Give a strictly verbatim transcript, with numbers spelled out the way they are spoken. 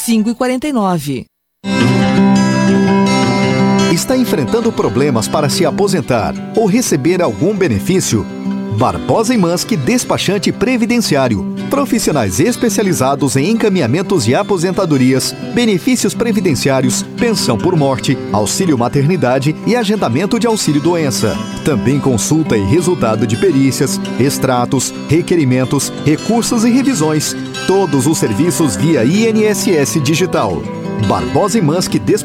cinco e quarenta e nove. Está enfrentando problemas para se aposentar ou receber algum benefício? Barbosa e Manski Despachante Previdenciário. Profissionais especializados em encaminhamentos de aposentadorias, benefícios previdenciários, pensão por morte, auxílio maternidade e agendamento de auxílio-doença. Também consulta e resultado de perícias, extratos, requerimentos, recursos e revisões. Todos os serviços via I N S S Digital. Barbosa e Manski Despachante